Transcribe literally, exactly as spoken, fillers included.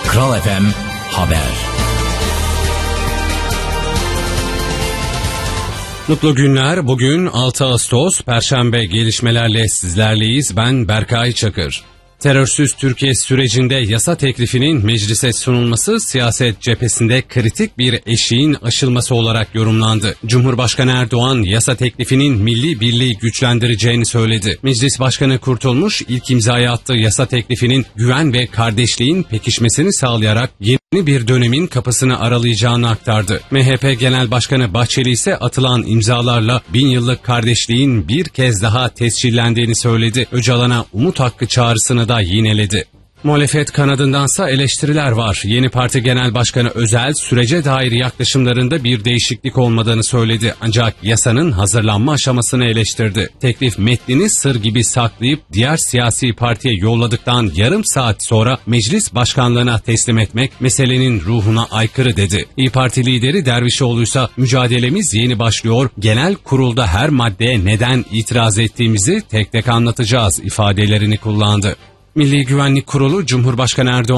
Kral F M Haber. Mutlu günler. Bugün altı Ağustos Perşembe, gelişmelerle sizlerleyiz. Ben Berkay Çakır. Terörsüz Türkiye sürecinde yasa teklifinin meclise sunulması siyaset cephesinde kritik bir eşiğin aşılması olarak yorumlandı. Cumhurbaşkanı Erdoğan yasa teklifinin milli birliği güçlendireceğini söyledi. Meclis Başkanı Kurtulmuş ilk imzayı attığı yasa teklifinin güven ve kardeşliğin pekişmesini sağlayarak yeni bir dönemin kapısını aralayacağını aktardı. M H P Genel Başkanı Bahçeli ise atılan imzalarla bin yıllık kardeşliğin bir kez daha tescillendiğini söyledi. Öcalan'a umut hakkı çağrısını da yineledi. Muhalefet kanadındansa eleştiriler var. Yeni Parti Genel Başkanı Özel sürece dair yaklaşımlarında bir değişiklik olmadığını söyledi. Ancak yasanın hazırlanma aşamasını eleştirdi. Teklif metnini sır gibi saklayıp diğer siyasi partiye yolladıktan yarım saat sonra meclis başkanlığına teslim etmek meselenin ruhuna aykırı dedi. İYİ Parti lideri Dervişoğlu ise mücadelemiz yeni başlıyor, genel kurulda her maddeye neden itiraz ettiğimizi tek tek anlatacağız ifadelerini kullandı. Milli Güvenlik Kurulu Cumhurbaşkanı Erdoğan